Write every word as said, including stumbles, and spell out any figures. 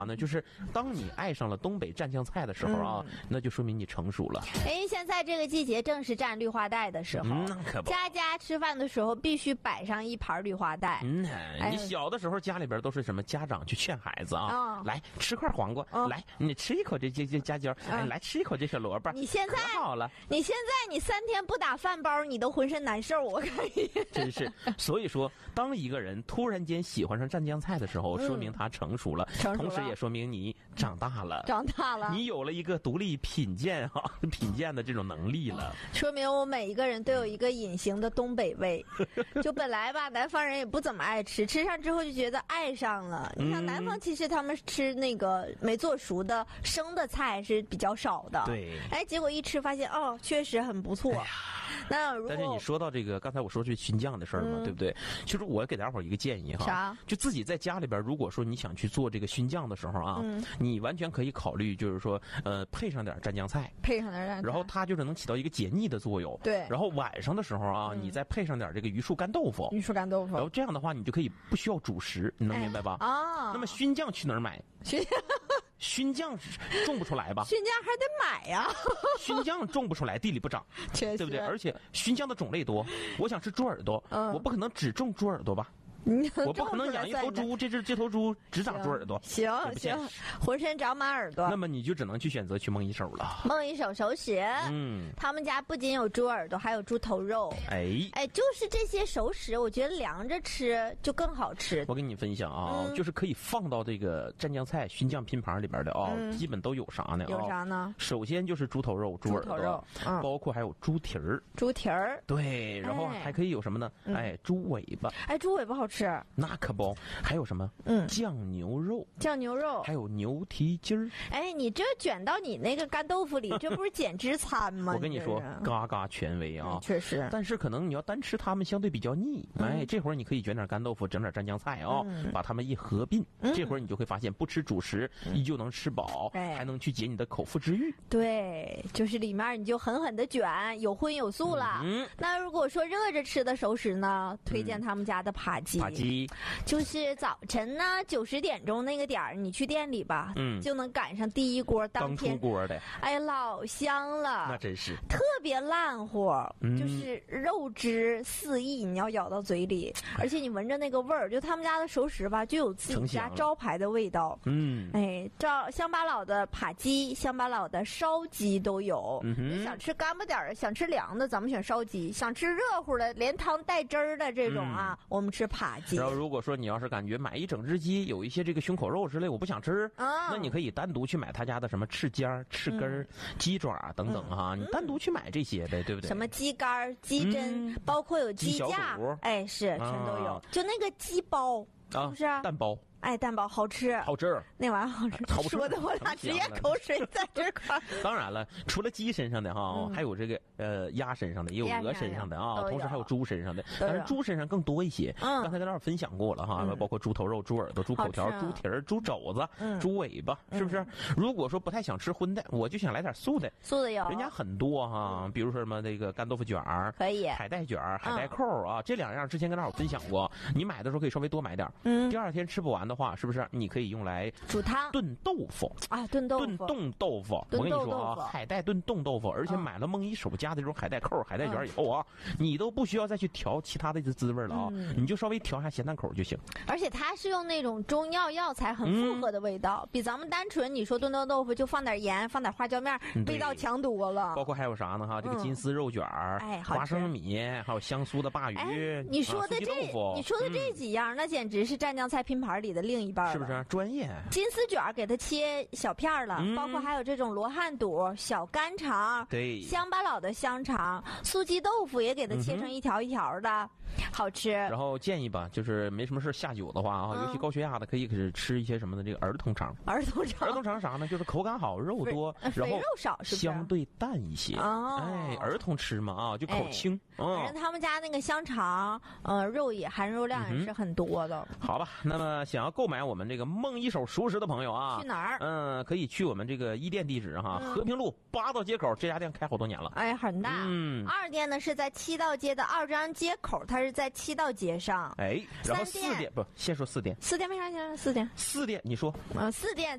呢，就是当你爱上了东北蘸酱菜的时候啊，嗯、那就说明你成熟了。 哎，现在这个季节正是蘸绿化带的时候， 嗯、那可不。 家家吃饭的时候必须摆上一盘绿化带。 嗯，你小的时候家里边都是什么家长去劝孩子啊，哦、来吃块黄瓜，哦、来你吃一口这这这夹椒，嗯、哎，来吃一口这小萝卜。 你现在好了， 你现在你三天不打饭包，你都浑身难受，我可以。 真是，所以说，当一个人突然间喜欢上蘸酱菜的时候，嗯、说明他成熟了， 成熟了， 同时也说明你长大了， 长大了， 你有了一个独立品鉴哈、啊、品鉴的这种能力了。 说明我每一个人都有一个隐形的东北味，就本来吧，南方人也不怎么爱吃，吃上之后就觉得爱上了。你看南方其实他们吃那个没做熟的生的菜是比较少的， 对， 哎，结果一吃发现哦，确实很不错。哎、那如果但是你说到这个，刚才我说去熏酱的事儿嘛，嗯、对不对？其实我给大伙儿一个建议哈， 啥？ 就自己在家里边，如果说你想去做这个熏酱的时候啊，嗯、你完全可以考虑，就是说呃，配上点蘸酱菜， 配上点蘸酱菜， 然后它就是能起到一个解腻的作用。 对， 然后晚上的时候啊，嗯、你再配上点这个榆树干豆腐， 榆树干豆腐， 然后这样的话，你就可以不需要主食，你能明白吧？ 啊、哎，哦、 那么熏酱去哪儿买？ 熏熏酱种不出来吧？ 熏酱还得买呀、啊。 熏酱种不出来，地里不长， 对不对？而且熏酱的种类多，我想吃猪耳朵，嗯、我不可能只种猪耳朵吧？我不可能养一头猪，这只这头猪只长猪耳朵， 行行，浑身长满耳朵。 那么你就只能去选择去梦一手了。 梦一手熟食，嗯，他们家不仅有猪耳朵，还有猪头肉。 哎哎，就是这些熟食，我觉得凉着吃就更好吃。 我跟你分享啊，嗯、就是可以放到这个蘸酱菜、熏酱拼盘里边的啊，嗯、基本都有啥呢？ 有啥呢？ 首先就是猪头肉、猪耳朵， 肉嗯、 包括还有猪蹄儿。 猪蹄儿， 对，然后还可以有什么呢？哎，哎猪尾巴。 哎，猪尾巴好吃。 那可不，还有什么？ 嗯， 酱牛肉， 酱牛肉， 还有牛蹄筋儿。 哎，你这卷到你那个干豆腐里，这不是减脂餐吗？ 我跟你说，嘎嘎权威啊， 确实。 但是可能你要单吃它们相对比较腻，嗯、哎，这会儿你可以卷点干豆腐，整点蘸酱菜啊、哦，嗯、把它们一合并，嗯、这会儿你就会发现不吃主食，嗯、依旧能吃饱，嗯、还能去解你的口腹之欲。 对，就是里面你就狠狠的卷，有荤有素了。嗯，那如果说热着吃的熟食呢，推荐他们家的扒鸡。 扒鸡。 就是早晨呢，九十点钟那个点儿，你去店里吧，嗯，就能赶上第一锅当天刚出锅的， 哎呀，老香了， 那真是特别烂乎，嗯、就是肉汁四溢，你要咬到嘴里，而且你闻着那个味儿，就他们家的熟食吧，就有自己家招牌的味道，嗯，哎，照乡巴佬的扒鸡、乡巴佬的烧鸡都有，嗯、你想吃干巴点儿，想吃凉的，咱们选烧鸡；想吃热乎的，连汤带汁儿的这种啊，嗯、我们吃扒鸡。 然后如果说你要是感觉买一整只鸡有一些这个胸口肉之类我不想吃，啊、那你可以单独去买他家的什么翅尖、翅根、嗯、鸡爪等等哈、啊，嗯、你单独去买这些呗，对不对？ 什么鸡肝、鸡胗，嗯、包括有鸡架，哎，是全都有，啊、就那个鸡包，是不是？ 蛋包。 哎，蛋包好吃， 好吃， 那玩意儿好吃， 好吃说的我俩直接口水在这块。 当然了，除了鸡身上的哈，嗯、还有这个呃鸭身上的，也有鹅身上的啊，同时还有猪身上的，但是猪身上更多一些。嗯，刚才跟大家分享过了哈，嗯、包括猪头肉、猪耳朵、猪口条、猪蹄儿、猪肘子、嗯、猪尾巴，是不是？嗯、如果说不太想吃荤的，我就想来点素的， 素的有， 人家很多哈，比如说什么那个干豆腐卷儿， 可以， 海带卷儿、海带扣啊，这两样之前跟大伙分享过，你买的时候可以稍微多买点，嗯，第二天吃不完的话，是不是你可以用来煮汤、 炖豆腐啊，炖豆腐、 炖冻豆腐。我跟你说啊，海带炖冻豆腐，而且买了梦一手家的这种海带扣、海带卷以后啊，嗯、你都不需要再去调其他的滋味了啊，嗯、你就稍微调一下咸淡口就行。 而且它是用那种中药药材，很复合的味道，嗯、比咱们单纯你说炖冻豆腐就放点盐、放点花椒面，味道强多了。 包括还有啥呢？哈，这个金丝肉卷儿、嗯、哎，花生米，还有香酥的鲅鱼。 哎、你说的这， 啊、 你说的这几样，嗯、那简直是蘸酱菜拼盘里的另一半了， 是不是？专业。 金丝卷给它切小片了，嗯、包括还有这种罗汉肚、小干肠， 对， 乡巴佬的香肠、素鸡豆腐也给它切成一条一条的，嗯、好吃。 然后建议吧，就是没什么事下酒的话啊，嗯、尤其高血压的，可以是吃一些什么的这个儿童肠。 儿童肠， 儿童肠啥呢？就是口感好，肉多，然后肉少，是不是相对淡一些？哦，哎，儿童吃嘛啊，就口轻。 哎、嗯，反正他们家那个香肠，呃，肉也含肉量也是很多的。 嗯、好吧，那么想要购买我们这个梦一手熟食的朋友啊， 去哪儿？ 嗯，可以去我们这个一店地址哈，嗯、和平路八道街口，这家店开好多年了， 哎，很大。嗯，二店呢是在七道街的二张街口，它是在七道街上。 哎，然后四店不，先说四店， 四店为啥先说四店？ 四店，你说？ 嗯，四店。